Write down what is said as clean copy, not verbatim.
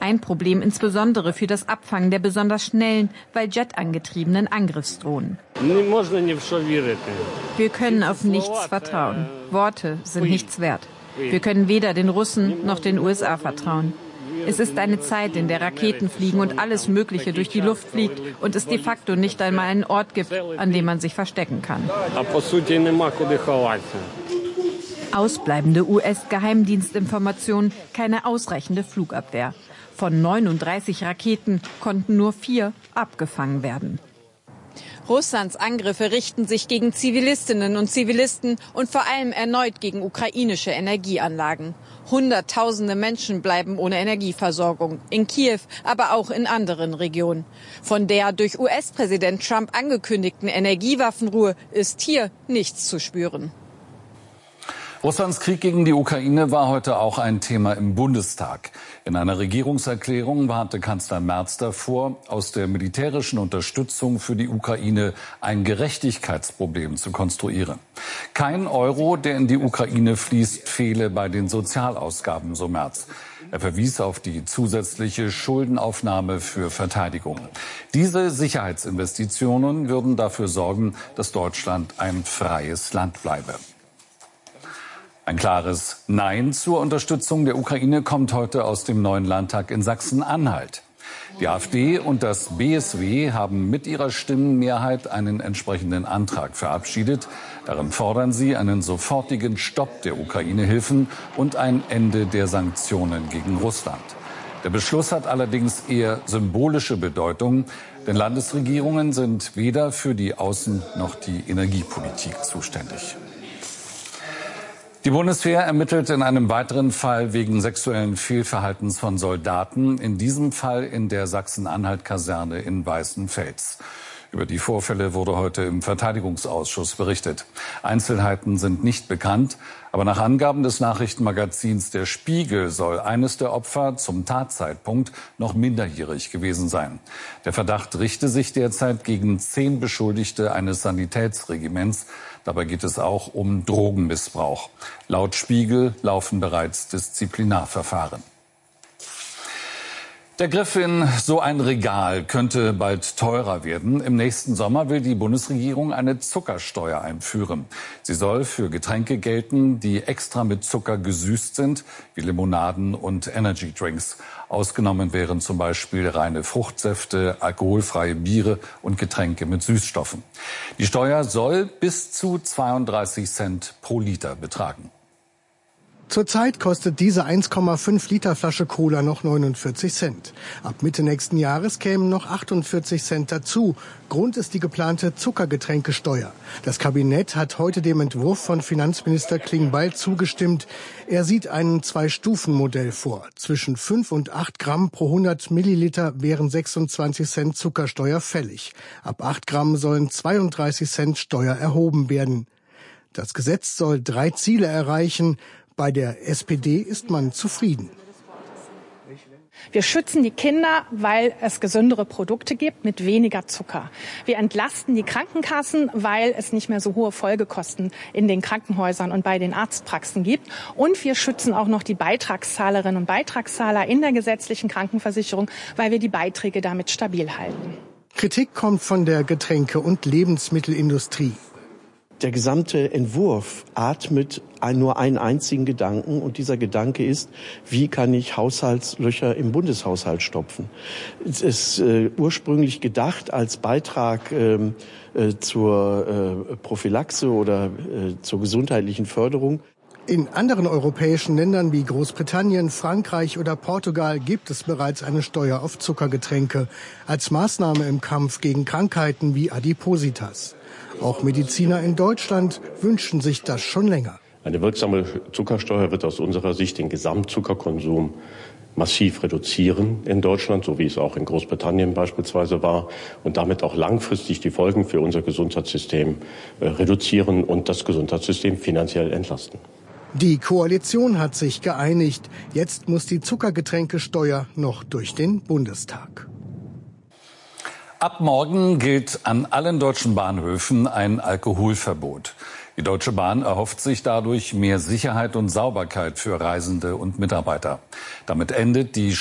Ein Problem insbesondere für das Abfangen der besonders schnellen, weil jetangetriebenen Angriffsdrohnen. Wir können auf nichts vertrauen. Worte sind nichts wert. Wir können weder den Russen noch den USA vertrauen. Es ist eine Zeit, in der Raketen fliegen und alles Mögliche durch die Luft fliegt und es de facto nicht einmal einen Ort gibt, an dem man sich verstecken kann. Ausbleibende US-Geheimdienstinformationen, keine ausreichende Flugabwehr. Von 39 Raketen konnten nur 4 abgefangen werden. Russlands Angriffe richten sich gegen Zivilistinnen und Zivilisten und vor allem erneut gegen ukrainische Energieanlagen. Hunderttausende Menschen bleiben ohne Energieversorgung, in Kiew, aber auch in anderen Regionen. Von der durch US-Präsident Trump angekündigten Energiewaffenruhe ist hier nichts zu spüren. Russlands Krieg gegen die Ukraine war heute auch ein Thema im Bundestag. In einer Regierungserklärung warnte Kanzler Merz davor, aus der militärischen Unterstützung für die Ukraine ein Gerechtigkeitsproblem zu konstruieren. Kein Euro, der in die Ukraine fließt, fehle bei den Sozialausgaben, so Merz. Er verwies auf die zusätzliche Schuldenaufnahme für Verteidigung. Diese Sicherheitsinvestitionen würden dafür sorgen, dass Deutschland ein freies Land bleibe. Ein klares Nein zur Unterstützung der Ukraine kommt heute aus dem neuen Landtag in Sachsen-Anhalt. Die AfD und das BSW haben mit ihrer Stimmenmehrheit einen entsprechenden Antrag verabschiedet. Darin fordern sie einen sofortigen Stopp der Ukraine-Hilfen und ein Ende der Sanktionen gegen Russland. Der Beschluss hat allerdings eher symbolische Bedeutung, denn Landesregierungen sind weder für die Außen- noch die Energiepolitik zuständig. Die Bundeswehr ermittelt in einem weiteren Fall wegen sexuellen Fehlverhaltens von Soldaten, in diesem Fall in der Sachsen-Anhalt-Kaserne in Weißenfels. Über die Vorfälle wurde heute im Verteidigungsausschuss berichtet. Einzelheiten sind nicht bekannt, aber nach Angaben des Nachrichtenmagazins Der Spiegel soll eines der Opfer zum Tatzeitpunkt noch minderjährig gewesen sein. Der Verdacht richte sich derzeit gegen 10 Beschuldigte eines Sanitätsregiments. Dabei geht es auch um Drogenmissbrauch. Laut Spiegel laufen bereits Disziplinarverfahren. Der Griff in so ein Regal könnte bald teurer werden. Im nächsten Sommer will die Bundesregierung eine Zuckersteuer einführen. Sie soll für Getränke gelten, die extra mit Zucker gesüßt sind, wie Limonaden und Energydrinks. Ausgenommen wären zum Beispiel reine Fruchtsäfte, alkoholfreie Biere und Getränke mit Süßstoffen. Die Steuer soll bis zu 32 Cent pro Liter betragen. Zurzeit kostet diese 1,5 Liter Flasche Cola noch 49 Cent. Ab Mitte nächsten Jahres kämen noch 48 Cent dazu. Grund ist die geplante Zuckergetränkesteuer. Das Kabinett hat heute dem Entwurf von Finanzminister Klingbeil zugestimmt. Er sieht ein 2-Stufen-Modell vor. Zwischen 5 und 8 Gramm pro 100 Milliliter wären 26 Cent Zuckersteuer fällig. Ab 8 Gramm sollen 32 Cent Steuer erhoben werden. Das Gesetz soll 3 Ziele erreichen. Bei der SPD ist man zufrieden. Wir schützen die Kinder, weil es gesündere Produkte gibt mit weniger Zucker. Wir entlasten die Krankenkassen, weil es nicht mehr so hohe Folgekosten in den Krankenhäusern und bei den Arztpraxen gibt. Und wir schützen auch noch die Beitragszahlerinnen und Beitragszahler in der gesetzlichen Krankenversicherung, weil wir die Beiträge damit stabil halten. Kritik kommt von der Getränke- und Lebensmittelindustrie. Der gesamte Entwurf atmet nur einen einzigen Gedanken, und dieser Gedanke ist: Wie kann ich Haushaltslöcher im Bundeshaushalt stopfen? Es ist ursprünglich gedacht als Beitrag zur Prophylaxe oder zur gesundheitlichen Förderung. In anderen europäischen Ländern wie Großbritannien, Frankreich oder Portugal gibt es bereits eine Steuer auf Zuckergetränke als Maßnahme im Kampf gegen Krankheiten wie Adipositas. Auch Mediziner in Deutschland wünschen sich das schon länger. Eine wirksame Zuckersteuer wird aus unserer Sicht den Gesamtzuckerkonsum massiv reduzieren in Deutschland, so wie es auch in Großbritannien beispielsweise war, und damit auch langfristig die Folgen für unser Gesundheitssystem reduzieren und das Gesundheitssystem finanziell entlasten. Die Koalition hat sich geeinigt. Jetzt muss die Zuckergetränkesteuer noch durch den Bundestag. Ab morgen gilt an allen deutschen Bahnhöfen ein Alkoholverbot. Die Deutsche Bahn erhofft sich dadurch mehr Sicherheit und Sauberkeit für Reisende und Mitarbeiter. Damit endet die